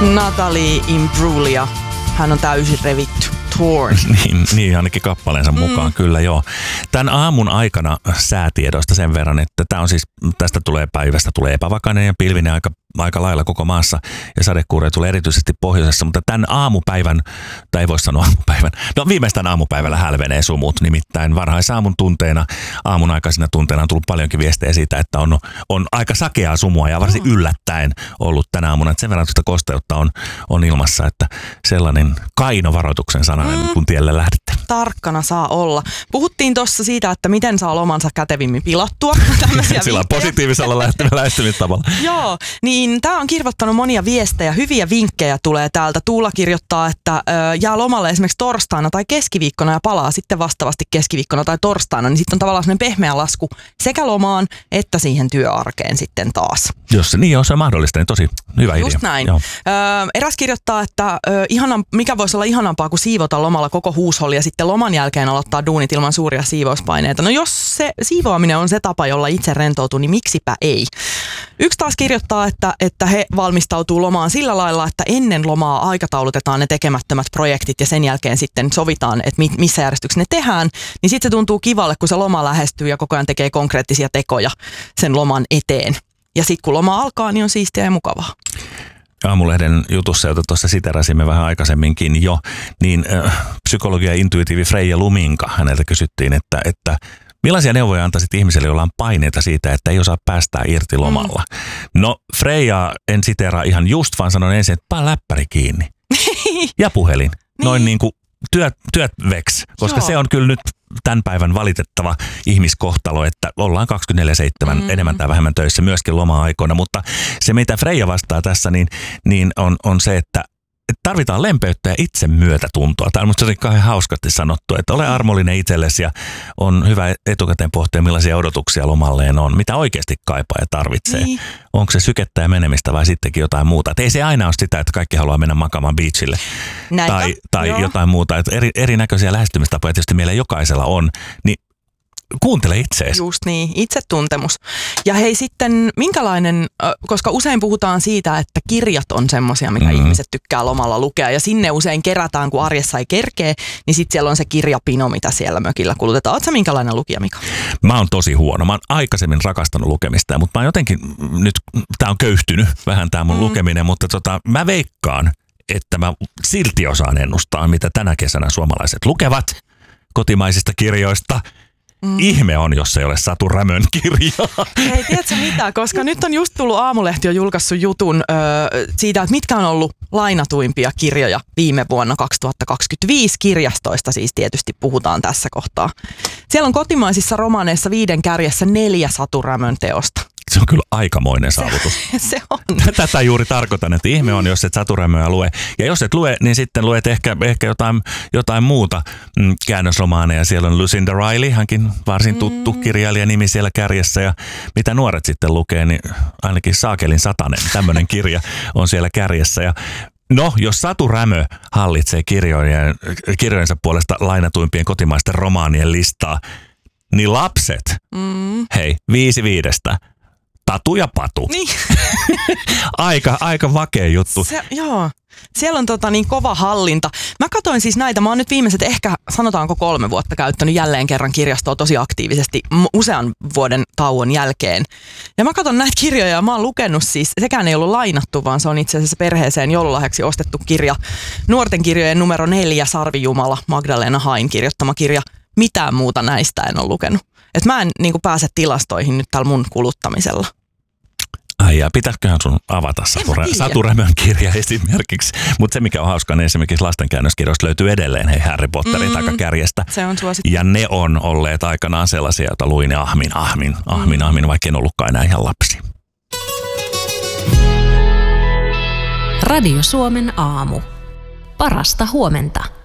Natalie Imbruglia. Hän on täysin revitty. Torn. niin ainakin kappaleensa mukaan, kyllä joo. Tämän aamun aikana säätiedoista sen verran, että tämä on siis, tästä päivästä tulee epävakainen ja pilvinen aika lailla koko maassa ja sadekuuroja tulee erityisesti pohjoisessa, mutta tämän aamupäivän, tai ei voi sanoa aamupäivän, no viimeistään aamupäivällä hälvenee sumut, nimittäin varhaisaamun tunteina, aamun aikaisina tunteina on tullut paljonkin viestejä siitä, että on aika sakeaa sumua ja varsin yllättäen ollut tänä aamuna, että sen verran tuota kosteutta on ilmassa, että sellainen kainovaroituksen sana kun tielle lähdette. Tarkkana saa olla. Puhuttiin tuossa siitä, että miten saa lomansa kätevimmin pilattua. Sillä on positiivisella lähestymistavalla. Joo, niin tämä on kirjoittanut monia viestejä. Hyviä vinkkejä tulee täältä. Tuula kirjoittaa, että jää lomalle esimerkiksi torstaina tai keskiviikkona ja palaa sitten vastaavasti keskiviikkona tai torstaina. Niin sitten on tavallaan sellainen pehmeä lasku sekä lomaan että siihen työarkeen sitten taas. Jos se on mahdollista, niin tosi hyvä idea. Just näin. Eräs kirjoittaa, että mikä voisi olla ihanampaa kuin siivota lomalla koko huusholli ja sitten loman jälkeen aloittaa duunit ilman suuria siivouspaineita. No jos se siivoaminen on se tapa, jolla itse rentoutuu, niin miksipä ei. Yksi taas kirjoittaa, että he valmistautuu lomaan sillä lailla, että ennen lomaa aikataulutetaan ne tekemättömät projektit ja sen jälkeen sitten sovitaan, että missä järjestyksessä ne tehdään. Niin sitten se tuntuu kivalle, kun se loma lähestyy ja koko ajan tekee konkreettisia tekoja sen loman eteen. Ja sitten kun loma alkaa, niin on siistiä ja mukavaa. Aamulehden jutussa, jota tuossa siterasimme vähän aikaisemminkin jo, niin psykologia intuitiivi Freija Luminka, häneltä kysyttiin, että millaisia neuvoja antaisit ihmiselle, jolla on paineita siitä, että ei osaa päästää irti lomalla? No Freija en siteraa ihan just, vaan sanon ensin, että paa läppäri kiinni. Ja puhelin. Noin niin kuin työt veks, koska se on kyllä nyt tämän päivän valitettava ihmiskohtalo, että ollaan 24/7 enemmän tai vähemmän töissä myöskin loma-aikoina, mutta se mitä Freija vastaa tässä, niin on se, että tarvitaan lempeyttä ja itse myötätuntoa. Tämä on musta jotenkin kauhean hauskasti sanottu, että ole armollinen itsellesi ja on hyvä etukäteen pohtia, millaisia odotuksia lomalleen on, mitä oikeasti kaipaa ja tarvitsee. Niin. Onko se sykettä ja menemistä vai sittenkin jotain muuta. Et ei se aina ole sitä, että kaikki haluaa mennä makaamaan beachille tai jotain muuta. Et erinäköisiä lähestymistapoja tietysti meillä jokaisella on, niin kuuntele itseesi. Just niin, itsetuntemus. Ja hei sitten, minkälainen, koska usein puhutaan siitä, että kirjat on semmoisia, mitä ihmiset tykkää lomalla lukea. Ja sinne usein kerätään, kun arjessa ei kerkee, niin sitten siellä on se kirjapino, mitä siellä mökillä kulutetaan. Ootko sä minkälainen lukija, Mika? Mä oon tosi huono. Mä oon aikaisemmin rakastanut lukemista, mutta mä oon jotenkin, nyt tää on köyhtynyt vähän tää mun lukeminen, mutta mä veikkaan, että mä silti osaan ennustaa, mitä tänä kesänä suomalaiset lukevat kotimaisista kirjoista. Ihme on, jos ei ole Satu Rämön kirjaa. Ei, tiedätkö mitä, koska nyt on just tullut Aamulehti jo julkaissut jutun siitä, että mitkä on ollut lainatuimpia kirjoja viime vuonna 2025 kirjastoista, siis tietysti puhutaan tässä kohtaa. Siellä on kotimaisissa romaaneissa 5 kärjessä 4 Satu Rämön teosta. Se on kyllä aikamoinen saavutus. Se on. Tätä juuri tarkoitan, että ihme on, jos et Satu Rämöä lue. Ja jos et lue, niin sitten luet ehkä jotain muuta käännösromaaneja. Siellä on Lucinda Riley, hänkin varsin tuttu kirjailijanimi siellä kärjessä. Ja mitä nuoret sitten lukee, niin ainakin Saakelin satanen, tämmöinen kirja on siellä kärjessä. Ja no, jos Satu Rämö hallitsee kirjojensa puolesta lainatuimpien kotimaisten romaanien listaa, niin lapset, hei, 5/5. Tatu ja Patu. Niin. aika vakea juttu. Joo. Siellä on kova hallinta. Mä katsoin siis näitä. Mä oon nyt viimeiset ehkä sanotaanko 3 vuotta käyttänyt jälleen kerran kirjastoa tosi aktiivisesti usean vuoden tauon jälkeen. Ja mä katson näitä kirjoja ja mä oon lukenut siis, sekään ei ollut lainattu, vaan se on itse asiassa perheeseen joululahjaksi ostettu kirja. Nuorten kirjojen numero 4, Sarvijumala, Magdalena Hain kirjoittama kirja. Mitään muuta näistä en ole lukenut. Et mä en pääse tilastoihin nyt tällä mun kuluttamisella. Ai ja pitäisiköhän sun avata Satu Rämön kirja esimerkiksi. Mutta se mikä on hauskaa, niin esimerkiksi lastenkäännöskirjoista löytyy edelleen Harry Potterin takakärjestä. Se on suosittu. Ja ne on olleet aikanaan sellaisia, joita luin ja ahmin, vaikka en ollutkaan enää ihan lapsi. Radio Suomen aamu. Parasta huomenta.